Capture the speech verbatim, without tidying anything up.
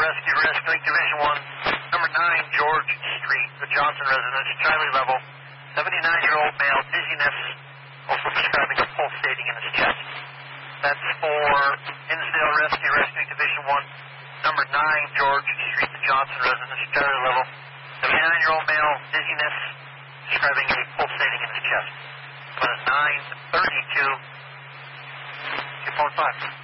Rescue, Rescue Division one, number nine George Street, the Johnson residence, Charlie level, seventy-nine-year-old male, dizziness, also describing a pulsating in his chest. That's for Hinsdale Rescue, Rescue Division one, number nine George Street, the Johnson residence, Charlie level, seventy-nine-year-old male, dizziness, describing a pulsating in his chest. But it's nine thirty-two, two point five.